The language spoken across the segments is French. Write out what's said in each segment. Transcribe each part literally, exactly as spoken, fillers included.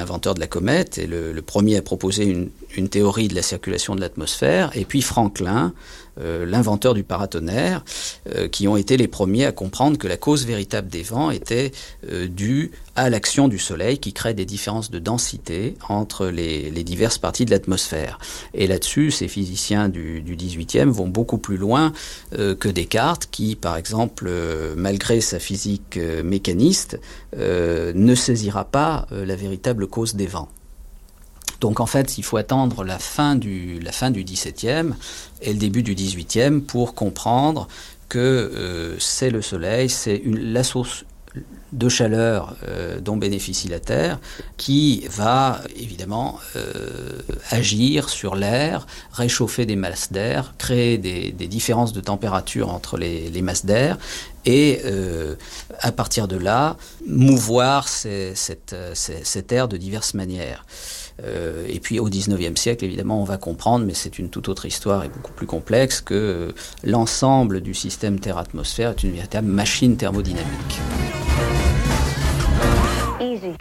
inventeur de la comète, est le, le premier à proposer une, une théorie de la circulation de l'atmosphère, et puis Franklin, euh, l'inventeur du paratonnerre, euh, qui ont été les premiers à comprendre que la cause véritable des vents était euh, due à l'action du Soleil qui crée des différences de densité entre les, les diverses parties de l'atmosphère. Et là-dessus, ces physiciens du, du dix-huitième vont beaucoup plus loin euh, que Descartes, qui, par exemple, euh, malgré sa physique euh, mécaniste, euh, ne saisira pas euh, la véritable cause des vents. Donc en fait, il faut attendre la fin du, la fin du dix-septième et le début du dix-huitième pour comprendre que euh, c'est le Soleil, c'est une, la source de chaleur euh, dont bénéficie la Terre, qui va évidemment euh, agir sur l'air, réchauffer des masses d'air, créer des, des différences de température entre les, les masses d'air, et euh, à partir de là, mouvoir ces, cette, ces, cet air de diverses manières. Euh, et puis au dix-neuvième siècle, évidemment, on va comprendre, mais c'est une toute autre histoire et beaucoup plus complexe, que euh, l'ensemble du système Terre-atmosphère est une véritable machine thermodynamique. Easy.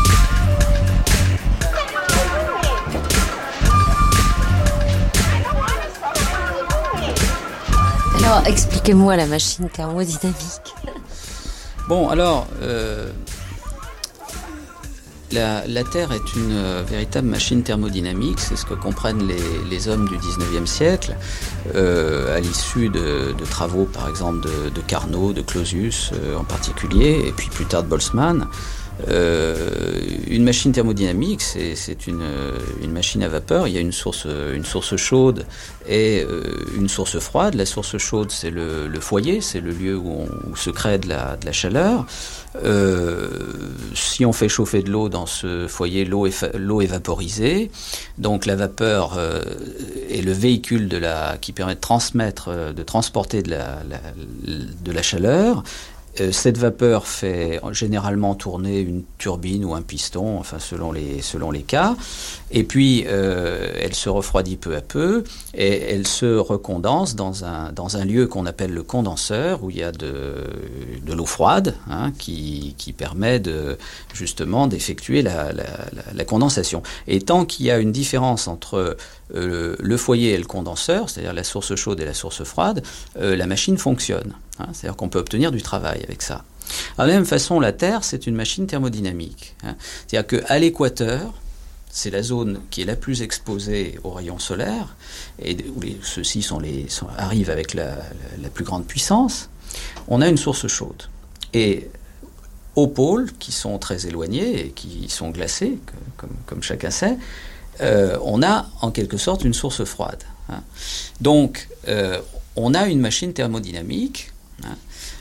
Alors, expliquez-moi la machine thermodynamique. Bon, alors... Euh La, la Terre est une euh, véritable machine thermodynamique, c'est ce que comprennent les, les hommes du dix-neuvième siècle, euh, à l'issue de, de travaux par exemple de, de Carnot, de Clausius euh, en particulier, et puis plus tard de Boltzmann. Euh, une machine thermodynamique, c'est, c'est une, une machine à vapeur. Il y a une source, une source chaude et euh, une source froide. La source chaude, c'est le, le foyer, c'est le lieu où, on, où se crée de la, de la chaleur. Euh, si on fait chauffer de l'eau dans ce foyer, l'eau est, l'eau est vaporisée. Donc la vapeur euh, est le véhicule de la, qui permet de transmettre, de transporter de la, la, de la chaleur. Euh, cette vapeur fait généralement tourner une turbine ou un piston, enfin selon les, selon les cas, et puis euh, elle se refroidit peu à peu et elle se recondense dans un, dans un lieu qu'on appelle le condenseur, où il y a de, de l'eau froide hein, qui, qui permet de, justement d'effectuer la, la, la, la condensation. Et tant qu'il y a une différence entre euh, le foyer et le condenseur, c'est-à-dire la source chaude et la source froide, euh, la machine fonctionne. Hein, c'est-à-dire qu'on peut obtenir du travail avec ça. Alors, de la même façon, la Terre, c'est une machine thermodynamique. Hein. C'est-à-dire qu'à l'équateur, c'est la zone qui est la plus exposée aux rayons solaires, et où les, ceux-ci sont les, sont, arrivent avec la, la, la plus grande puissance. On a une source chaude. Et aux pôles, qui sont très éloignés et qui sont glacés, comme, comme chacun sait, euh, on a en quelque sorte une source froide. Hein. Donc, euh, on a une machine thermodynamique. Hein.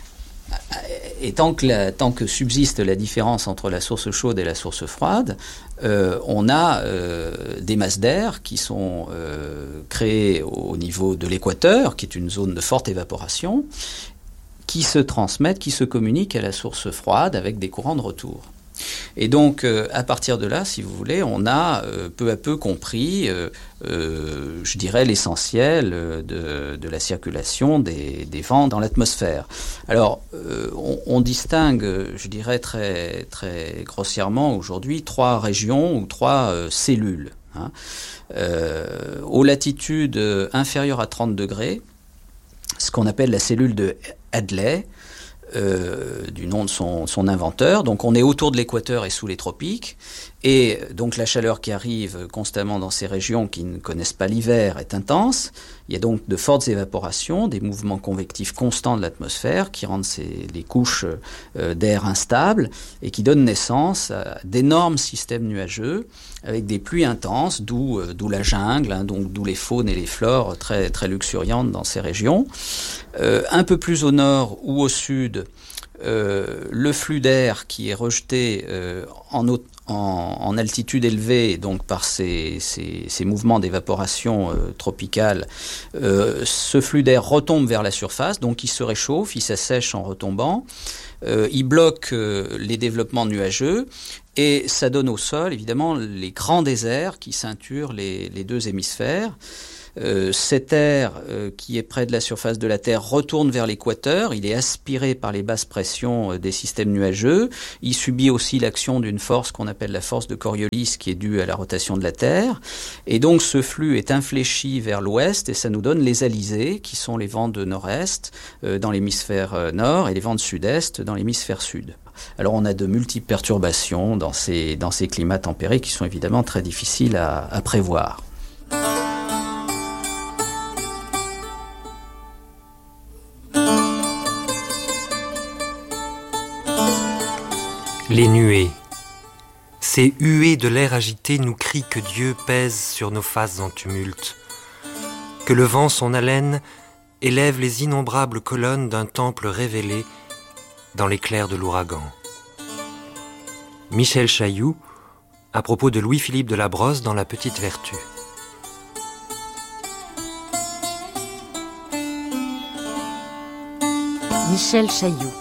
Et tant que, la, tant que subsiste la différence entre la source chaude et la source froide, euh, on a euh, des masses d'air qui sont euh, créées au niveau de l'équateur, qui est une zone de forte évaporation, qui se transmettent, qui se communiquent à la source froide avec des courants de retour. Et donc, euh, à partir de là, si vous voulez, on a euh, peu à peu compris, euh, euh, je dirais, l'essentiel de, de la circulation des, des vents dans l'atmosphère. Alors, euh, on, on distingue, je dirais très, très grossièrement aujourd'hui, trois régions ou trois euh, cellules. Hein. Euh, aux latitudes inférieures à trente degrés, ce qu'on appelle la cellule de Hadley, Euh, du nom de son, son inventeur. Donc on est autour de l'équateur et sous les tropiques, et donc la chaleur qui arrive constamment dans ces régions qui ne connaissent pas l'hiver est intense. Il y a donc de fortes évaporations, des mouvements convectifs constants de l'atmosphère qui rendent ces, les couches euh, d'air instables et qui donnent naissance à d'énormes systèmes nuageux avec des pluies intenses, d'où, euh, d'où la jungle, hein, donc d'où les faunes et les flores très, très luxuriantes dans ces régions. Euh, un peu plus au nord ou au sud, euh, le flux d'air qui est rejeté euh, en, en, en altitude élevée, donc par ces, ces, ces mouvements d'évaporation euh, tropicale, euh, ce flux d'air retombe vers la surface, donc il se réchauffe, il s'assèche en retombant, euh, il bloque euh, les développements nuageux, et ça donne au sol, évidemment, les grands déserts qui ceinturent les, les deux hémisphères. Euh, cet air euh, qui est près de la surface de la Terre retourne vers l'équateur, il est aspiré par les basses pressions euh, des systèmes nuageux, il subit aussi l'action d'une force qu'on appelle la force de Coriolis qui est due à la rotation de la Terre, et donc ce flux est infléchi vers l'ouest et ça nous donne les alizés qui sont les vents de nord-est euh, dans l'hémisphère euh, nord et les vents de sud-est dans l'hémisphère sud. Alors on a de multiples perturbations dans ces, dans ces climats tempérés qui sont évidemment très difficiles à, à prévoir. Les nuées. Ces huées de l'air agité nous crient que Dieu pèse sur nos faces en tumulte, que le vent, son haleine, élève les innombrables colonnes d'un temple révélé dans l'éclair de l'ouragan. Michel Chailloux, à propos de Louis-Philippe de la Brosse dans La Petite Vertu. Michel Chailloux.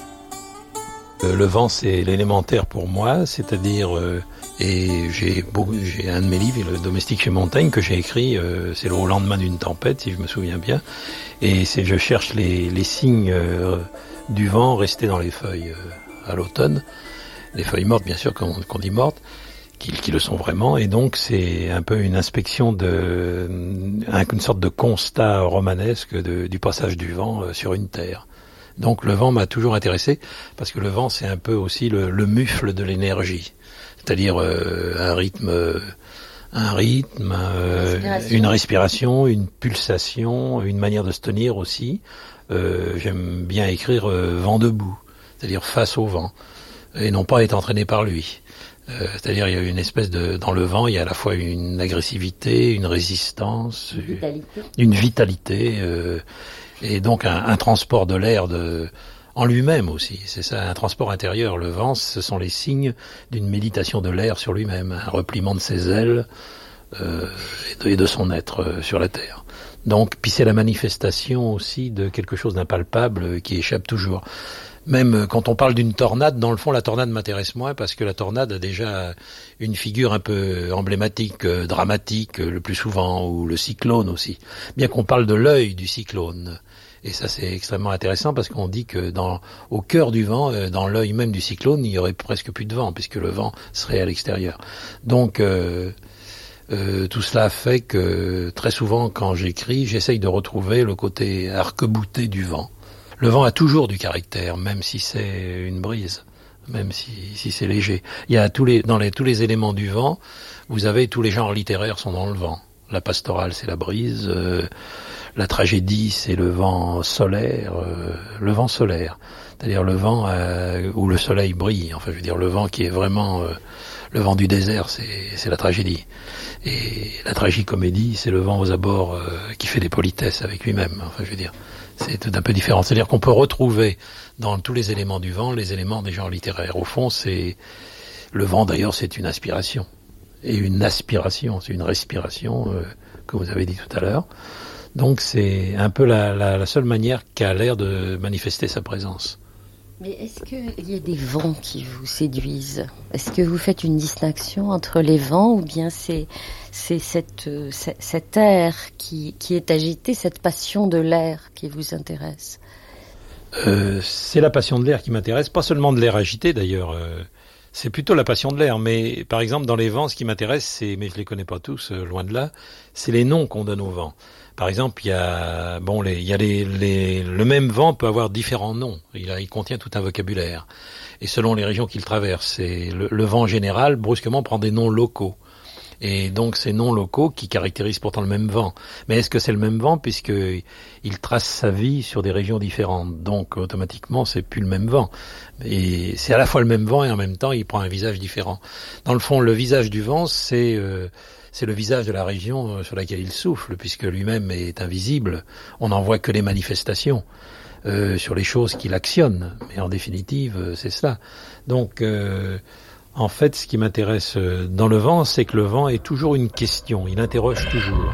Le vent, c'est l'élémentaire pour moi, c'est-à-dire, euh, et j'ai, beaucoup, j'ai un de mes livres, Le Domestique chez Montaigne, que j'ai écrit, euh, c'est au lendemain d'une tempête, si je me souviens bien, et c'est je cherche les, les signes euh, du vent restés dans les feuilles euh, à l'automne, les feuilles mortes, bien sûr, qu'on, qu'on dit mortes, qui, qui le sont vraiment, et donc c'est un peu une inspection de, une sorte de constat romanesque de, du passage du vent euh, sur une terre. Donc le vent m'a toujours intéressé, parce que le vent c'est un peu aussi le, le mufle de l'énergie, c'est-à-dire euh, un rythme, euh, un rythme, euh, respiration. une respiration, une pulsation, une manière de se tenir aussi. Euh, j'aime bien écrire euh, vent debout, c'est-à-dire face au vent, et non pas être entraîné par lui. Euh, c'est-à-dire il y a une espèce de, dans le vent il y a à la fois une agressivité, une résistance, une vitalité, une vitalité euh, et donc un, un transport de l'air de, en lui-même aussi. C'est ça, un transport intérieur. Le vent, ce sont les signes d'une méditation de l'air sur lui-même, un repliement de ses ailes euh, et, de, et de son être euh, sur la terre. Donc, puis c'est la manifestation aussi de quelque chose d'impalpable qui échappe toujours. Même quand on parle d'une tornade, dans le fond, la tornade m'intéresse moins parce que la tornade a déjà une figure un peu emblématique, euh, dramatique, euh, le plus souvent, ou le cyclone aussi. Bien qu'on parle de l'œil du cyclone. Et ça, c'est extrêmement intéressant parce qu'on dit que dans, au cœur du vent, euh, dans l'œil même du cyclone, il y aurait presque plus de vent puisque le vent serait à l'extérieur. Donc, euh, euh, tout cela fait que très souvent, quand j'écris, j'essaye de retrouver le côté arc-bouté du vent. Le vent a toujours du caractère, même si c'est une brise, même si, si c'est léger. Il y a tous les, dans les, tous les éléments du vent, vous avez tous les genres littéraires sont dans le vent. La pastorale, c'est la brise, euh, la tragédie, c'est le vent solaire, euh, le vent solaire. C'est-à-dire le vent euh, où le soleil brille. Enfin, je veux dire, le vent qui est vraiment euh, le vent du désert, c'est, c'est la tragédie. Et la tragicomédie, c'est le vent aux abords euh, qui fait des politesses avec lui-même. Enfin, je veux dire. C'est tout un peu différent. C'est-à-dire qu'on peut retrouver dans tous les éléments du vent les éléments des genres littéraires. Au fond, c'est le vent d'ailleurs, c'est une aspiration et une aspiration, c'est une respiration euh, que vous avez dit tout à l'heure. Donc c'est un peu la, la, la seule manière qu'a l'air de manifester sa présence. Mais est-ce qu'il y a des vents qui vous séduisent ? Est-ce que vous faites une distinction entre les vents ou bien c'est, c'est cette, c'est, cet air qui, qui est agité, cette passion de l'air qui vous intéresse ? euh, C'est la passion de l'air qui m'intéresse, pas seulement de l'air agité d'ailleurs, euh, c'est plutôt la passion de l'air. Mais par exemple dans les vents, ce qui m'intéresse, c'est, mais je les connais pas tous, euh, loin de là, c'est les noms qu'on donne aux vents. Par exemple, il y a bon, les, il y a les, les, le même vent peut avoir différents noms. Il, a, il contient tout un vocabulaire. Et selon les régions qu'il traverse, et le, le vent en général, brusquement, prend des noms locaux. Et donc, ces noms locaux qui caractérisent pourtant le même vent. Mais est-ce que c'est le même vent puisque il trace sa vie sur des régions différentes? Donc, automatiquement, c'est plus le même vent. Et c'est à la fois le même vent et en même temps, il prend un visage différent. Dans le fond, le visage du vent, c'est euh, c'est le visage de la région sur laquelle il souffle, puisque lui-même est invisible. On n'en voit que les manifestations euh, sur les choses qu'il actionne. Mais en définitive, c'est cela. Donc, euh, en fait, ce qui m'intéresse dans le vent, c'est que le vent est toujours une question. Il interroge toujours.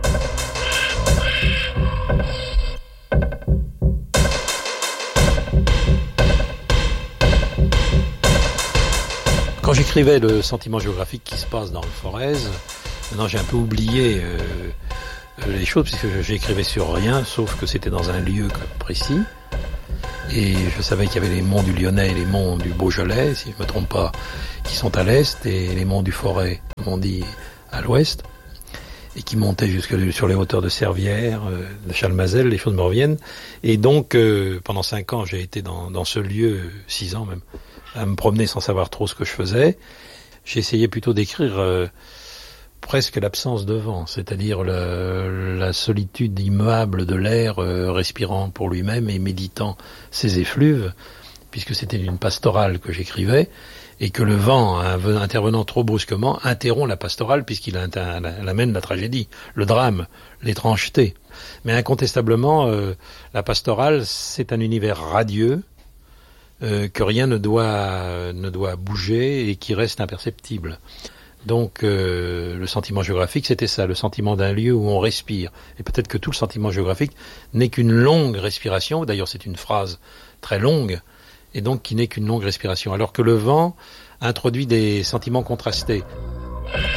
Quand j'écrivais le sentiment géographique qui se passe dans le Forez, maintenant j'ai un peu oublié euh, euh, les choses, puisque j'écrivais sur rien, sauf que c'était dans un lieu précis. Et je savais qu'il y avait les monts du Lyonnais et les monts du Beaujolais, si je ne me trompe pas, qui sont à l'est, et les monts du Forêt, comme on dit, à l'ouest, et qui montaient jusque sur les hauteurs de Servières, euh, de Chalmazel, les choses me reviennent. Et donc, euh, pendant cinq ans, j'ai été dans, dans ce lieu, six ans même, à me promener sans savoir trop ce que je faisais. J'ai essayé plutôt d'écrire euh, presque l'absence de vent, c'est-à-dire le, la solitude immuable de l'air euh, respirant pour lui-même et méditant ses effluves, puisque c'était une pastorale que j'écrivais, et que le vent, intervenant trop brusquement, interrompt la pastorale puisqu'il amène la tragédie, le drame, l'étrangeté. Mais incontestablement, euh, la pastorale, c'est un univers radieux, euh, que rien ne doit, ne doit bouger et qui reste imperceptible. Donc euh, le sentiment géographique, c'était ça, le sentiment d'un lieu où on respire. Et peut-être que tout le sentiment géographique n'est qu'une longue respiration, d'ailleurs c'est une phrase très longue, et donc qui n'est qu'une longue respiration. Alors que le vent introduit des sentiments contrastés.